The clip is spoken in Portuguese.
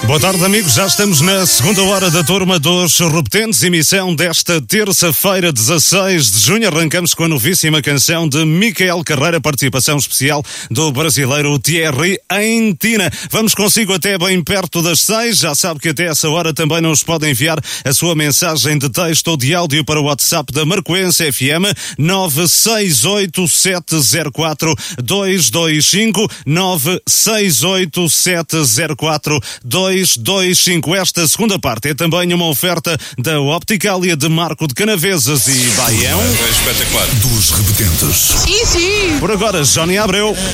Boa tarde, amigos. Já estamos na segunda hora da Turma dos Repetentes, emissão desta terça-feira, 16 de junho. Arrancamos com a novíssima canção de Micael Carreira, participação especial do brasileiro Thierry Hentina. Vamos consigo até bem perto das 6. Já sabe que até essa hora também nos pode enviar a sua mensagem de texto ou de áudio para o WhatsApp da Marcoense FM 968-704-225 968-704-225. Esta segunda parte é também uma oferta da Opticalia de Marco de Canavesas e Baião. É espetacular. Dos Repetentes. Sim. Por agora, Johnny Abreu.